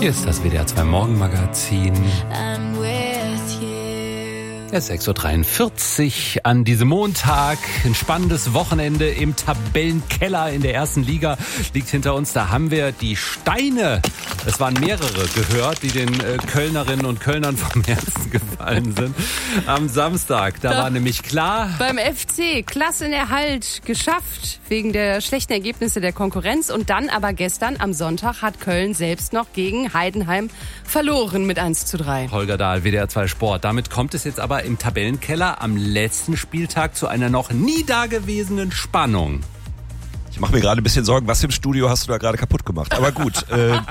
Hier ist das WDR 2 Morgenmagazin. Es ist 6.43 Uhr an diesem Montag. Ein spannendes Wochenende im Tabellenkeller in der ersten Liga liegt hinter uns. Da haben wir die Steine, es waren mehrere, gehört, die den Kölnerinnen und Kölnern vom Herzen gefallen sind. Am Samstag, da war nämlich klar... Beim FC, Klassenerhalt geschafft, wegen der schlechten Ergebnisse der Konkurrenz. Und dann aber gestern, am Sonntag, hat Köln selbst noch gegen Heidenheim verloren mit 1:3. Holger Dahl, WDR 2 Sport. Damit kommt es jetzt aber im Tabellenkeller am letzten Spieltag zu einer noch nie dagewesenen Spannung. Ich mache mir gerade ein bisschen Sorgen, was im Studio hast du da gerade kaputt gemacht. Aber gut.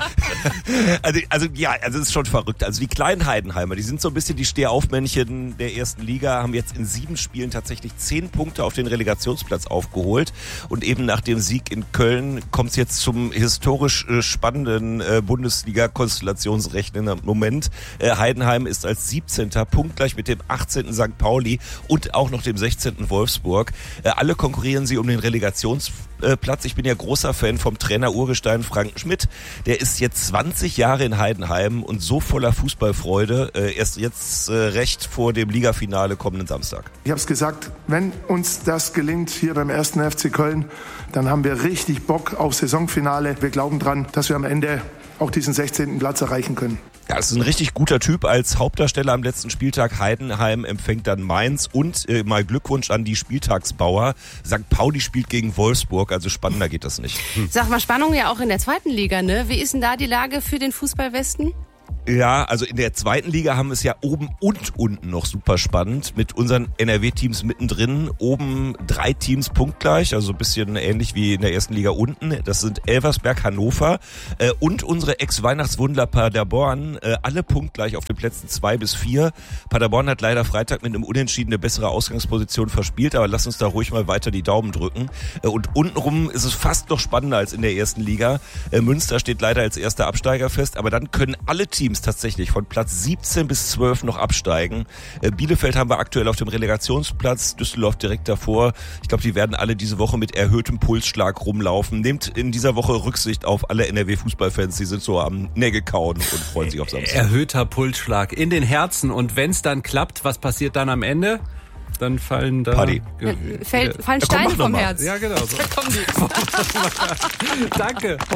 Also es ist schon verrückt. Also die kleinen Heidenheimer, die sind so ein bisschen die Stehaufmännchen der ersten Liga, haben jetzt in 7 Spielen tatsächlich 10 Punkte auf den Relegationsplatz aufgeholt. Und eben nach dem Sieg in Köln kommt es jetzt zum historisch spannenden Bundesliga-Konstellationsrechnen im Moment. Heidenheim ist als 17. punktgleich mit dem 18. St. Pauli und auch noch dem 16. Wolfsburg. Alle konkurrieren sie um den Relegationsplatz. Ich bin ja großer Fan vom Trainer Urgestein Frank Schmidt. Der ist jetzt 20 Jahre in Heidenheim und so voller Fußballfreude. Erst jetzt recht vor dem Ligafinale kommenden Samstag. Ich habe es gesagt, wenn uns das gelingt hier beim 1. FC Köln, dann haben wir richtig Bock auf Saisonfinale. Wir glauben dran, dass wir am Ende auch diesen 16. Platz erreichen können. Ja, das ist ein richtig guter Typ als Hauptdarsteller am letzten Spieltag. Heidenheim empfängt dann Mainz und mal Glückwunsch an die Spieltagsbauer. St. Pauli spielt gegen Wolfsburg, also spannender geht das nicht. Sag mal, Spannung ja auch in der zweiten Liga, ne? Wie ist denn da die Lage für den Fußballwesten? Ja, also in der zweiten Liga haben wir es ja oben und unten noch super spannend mit unseren NRW-Teams mittendrin. Oben 3 Teams punktgleich, also ein bisschen ähnlich wie in der ersten Liga unten. Das sind Elversberg, Hannover und unsere Ex-Weihnachtswunder Paderborn, alle punktgleich auf den Plätzen 2 bis 4. Paderborn hat leider Freitag mit einem Unentschieden eine bessere Ausgangsposition verspielt, aber lass uns da ruhig mal weiter die Daumen drücken. Und untenrum ist es fast noch spannender als in der ersten Liga. Münster steht leider als erster Absteiger fest, aber dann können alle Teams tatsächlich von Platz 17 bis 12 noch absteigen. Bielefeld haben wir aktuell auf dem Relegationsplatz, Düsseldorf direkt davor. Ich glaube, die werden alle diese Woche mit erhöhtem Pulsschlag rumlaufen. Nehmt in dieser Woche Rücksicht auf alle NRW-Fußballfans, die sind so am Nägel kauen und freuen sich auf Samstag. Erhöhter Pulsschlag in den Herzen. Und wenn es dann klappt, was passiert dann am Ende? Dann fallen da... Party. Fallen Steine vom Herz. Ja, genau. So. Da kommen die. Danke.